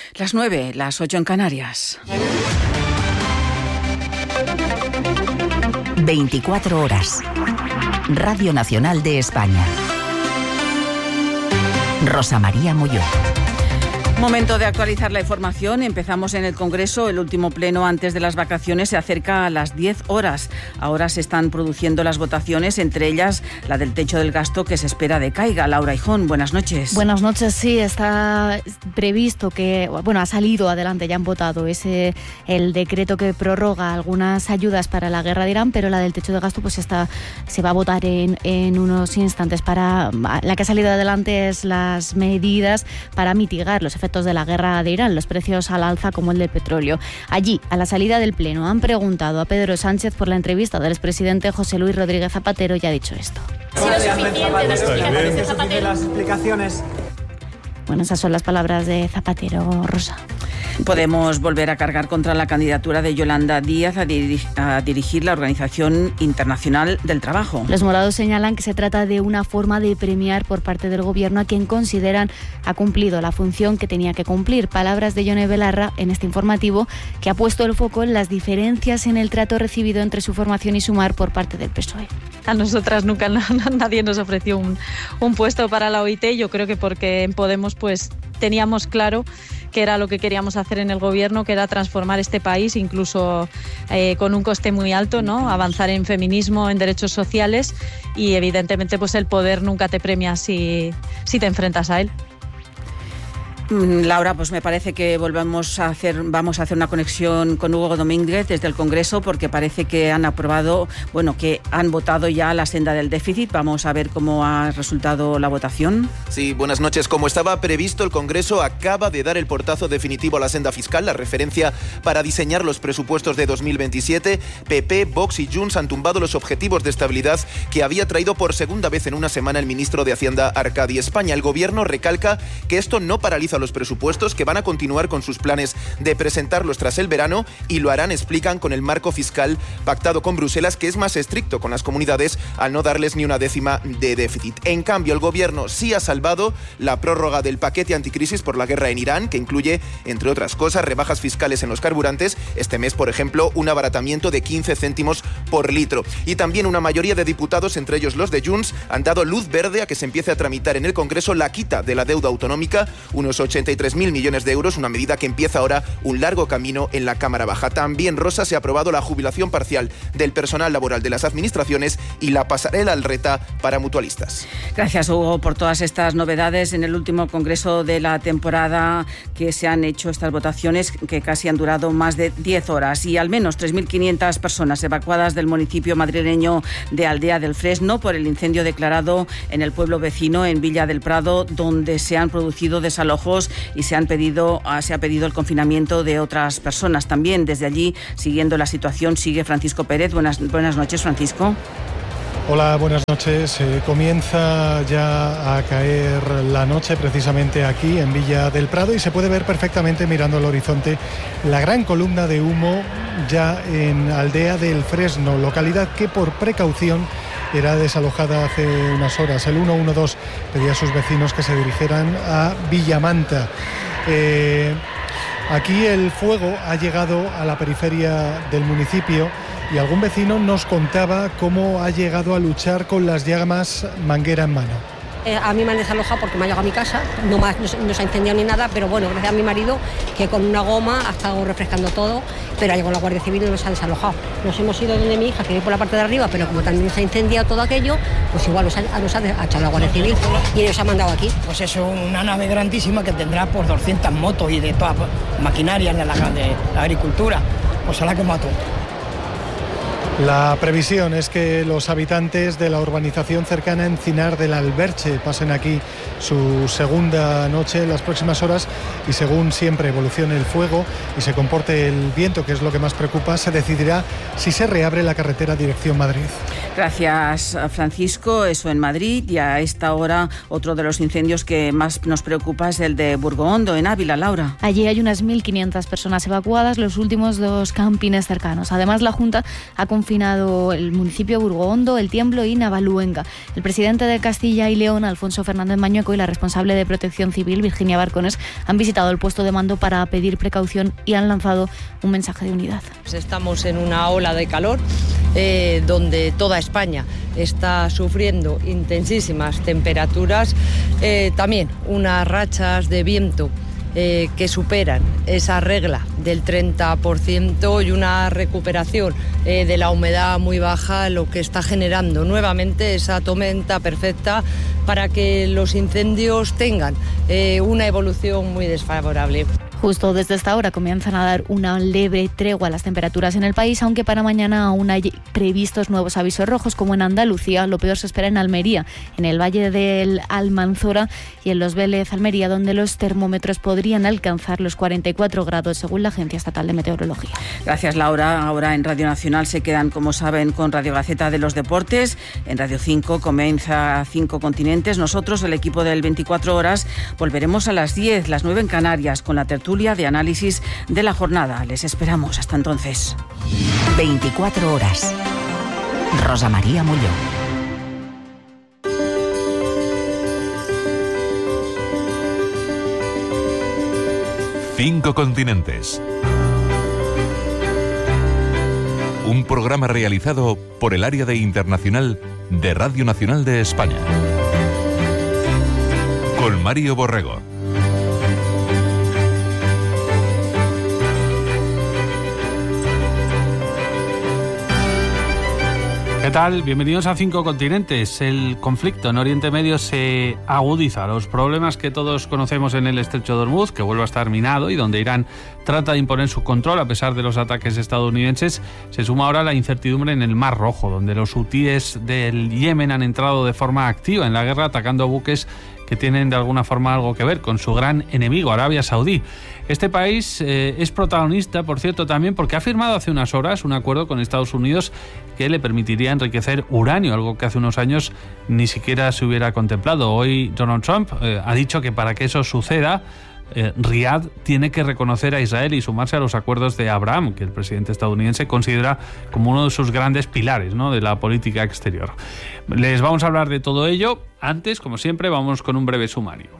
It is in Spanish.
Las 9, las 8 en Canarias. 24 horas. Radio Nacional de España. Rosa María Molló. Momento de actualizar la información. Empezamos en el Congreso. El último pleno antes de las vacaciones se acerca a las 10 horas. Ahora se están produciendo las votaciones, entre ellas la del techo del gasto que se espera decaiga. Laura Hijón, buenas noches. Buenas noches. Sí, está previsto que, ha salido adelante, ya han votado el decreto que prorroga algunas ayudas para la guerra de Irán, pero la del techo de gasto se va a votar en unos instantes. La que ha salido adelante es las medidas para mitigar los efectos de la guerra de Irán, los precios al alza como el del petróleo. Allí, a la salida del pleno, han preguntado a Pedro Sánchez por la entrevista del expresidente José Luis Rodríguez Zapatero y ha dicho esto. ¿Ha sido suficiente las explicaciones? Bueno, esas son las palabras de Zapatero, Rosa. Podemos volver a cargar contra la candidatura de Yolanda Díaz a dirigir la Organización Internacional del Trabajo. Los morados señalan que se trata de una forma de premiar por parte del Gobierno a quien consideran ha cumplido la función que tenía que cumplir. Palabras de Yone Belarra en este informativo, que ha puesto el foco en las diferencias en el trato recibido entre su formación y Sumar por parte del PSOE. A nosotras nunca nadie nos ofreció un puesto para la OIT. Yo creo que porque en Podemos teníamos claro que era lo que queríamos hacer en el Gobierno, que era transformar este país, incluso con un coste muy alto, ¿no? Avanzar en feminismo, en derechos sociales, y evidentemente el poder nunca te premia si te enfrentas a él. Laura, me parece que vamos a hacer una conexión con Hugo Domínguez desde el Congreso, porque parece que han votado ya la senda del déficit. Vamos a ver cómo ha resultado la votación. Sí, buenas noches. Como estaba previsto, el Congreso acaba de dar el portazo definitivo a la senda fiscal, la referencia para diseñar los presupuestos de 2027. PP, Vox y Junts han tumbado los objetivos de estabilidad que había traído por segunda vez en una semana el ministro de Hacienda, Arcadi España. El Gobierno recalca que esto no paraliza los presupuestos, que van a continuar con sus planes de presentarlos tras el verano, y lo harán, explican, con el marco fiscal pactado con Bruselas, que es más estricto con las comunidades al no darles ni una décima de déficit. En cambio, el Gobierno sí ha salvado la prórroga del paquete anticrisis por la guerra en Irán, que incluye, entre otras cosas, rebajas fiscales en los carburantes. Este mes, por ejemplo, un abaratamiento de 15 céntimos por litro. Y también una mayoría de diputados, entre ellos los de Junts, han dado luz verde a que se empiece a tramitar en el Congreso la quita de la deuda autonómica, unos 83.000 millones de euros, una medida que empieza ahora un largo camino en la Cámara Baja. También, Rosa, se ha aprobado la jubilación parcial del personal laboral de las administraciones y la pasarela al RETA para mutualistas. Gracias, Hugo, por todas estas novedades en el último Congreso de la temporada, que se han hecho estas votaciones que casi han durado más de 10 horas, y al menos 3.500 personas evacuadas del municipio madrileño de Aldea del Fresno por el incendio declarado en el pueblo vecino, en Villa del Prado, donde se han producido desalojos y se ha pedido el confinamiento de otras personas. También desde allí, siguiendo la situación, sigue Francisco Pérez. Buenas noches, Francisco. Hola, buenas noches. Comienza ya a caer la noche precisamente aquí en Villa del Prado, y se puede ver perfectamente, mirando al horizonte, la gran columna de humo ya en Aldea del Fresno, localidad que por precaución era desalojada hace unas horas. El 112 pedía a sus vecinos que se dirigieran a Villamanta. Aquí el fuego ha llegado a la periferia del municipio, y algún vecino nos contaba cómo ha llegado a luchar con las llamas, manguera en mano. A mí me han desalojado porque me ha llegado a mi casa, no se ha incendiado ni nada, pero bueno, gracias a mi marido, que con una goma ha estado refrescando todo, pero ha llegado la Guardia Civil y nos ha desalojado. Nos hemos ido donde mi hija, que vive por la parte de arriba, pero como también se ha incendiado todo aquello, pues igual nos ha echado la Guardia Civil y ellos se han mandado aquí. Pues eso, una nave grandísima que tendrá por 200 motos y de todas maquinarias de la agricultura, pues a la que mató. La previsión es que los habitantes de la urbanización cercana a Encinar del Alberche pasen aquí su segunda noche en las próximas horas, y según siempre evolucione el fuego y se comporte el viento, que es lo que más preocupa, se decidirá si se reabre la carretera dirección Madrid. Gracias, Francisco. Eso en Madrid. Y a esta hora, otro de los incendios que más nos preocupa es el de Burgohondo, en Ávila. Laura. Allí hay unas 1.500 personas evacuadas, los últimos 2 campings cercanos. Además, la Junta ha confirmado confinado el municipio de Burgondo, El Tiemblo y Navaluenga. El presidente de Castilla y León, Alfonso Fernández Mañueco, y la responsable de Protección Civil, Virginia Barcones, han visitado el puesto de mando para pedir precaución y han lanzado un mensaje de unidad. Estamos en una ola de calor donde toda España está sufriendo intensísimas temperaturas, también unas rachas de viento que superan esa regla del 30% y una recuperación de la humedad muy baja, lo que está generando nuevamente esa tormenta perfecta para que los incendios tengan una evolución muy desfavorable. Justo desde esta hora comienzan a dar una leve tregua a las temperaturas en el país, aunque para mañana aún hay previstos nuevos avisos rojos, como en Andalucía. Lo peor se espera en Almería, en el Valle del Almanzora y en Los Vélez, Almería, donde los termómetros podrían alcanzar los 44 grados, según la Agencia Estatal de Meteorología. Gracias, Laura. Ahora en Radio Nacional se quedan, como saben, con Radio Gaceta de los Deportes. En Radio 5 comienza 5 Continentes. Nosotros, el equipo del 24 Horas, volveremos a las 10, las 9 en Canarias, con la tertulia de análisis de la jornada. Les esperamos. Hasta entonces. 24 Horas. Rosa María Molló. Cinco Continentes. Un programa realizado por el Área de Internacional de Radio Nacional de España. Con Mario Borrego. ¿Qué tal? Bienvenidos a 5 Continentes. El conflicto en Oriente Medio se agudiza. Los problemas que todos conocemos en el Estrecho de Hormuz, que vuelve a estar minado y donde Irán trata de imponer su control a pesar de los ataques estadounidenses, se suma ahora la incertidumbre en el Mar Rojo, donde los hutíes del Yemen han entrado de forma activa en la guerra, atacando buques que tienen de alguna forma algo que ver con su gran enemigo, Arabia Saudí. Este país es protagonista, por cierto, también porque ha firmado hace unas horas un acuerdo con Estados Unidos que le permitiría enriquecer uranio, algo que hace unos años ni siquiera se hubiera contemplado. Hoy Donald Trump ha dicho que para que eso suceda, Riad tiene que reconocer a Israel y sumarse a los acuerdos de Abraham, que el presidente estadounidense considera como uno de sus grandes pilares, ¿no?, de la política exterior. Les vamos a hablar de todo ello. Antes, como siempre, vamos con un breve sumario.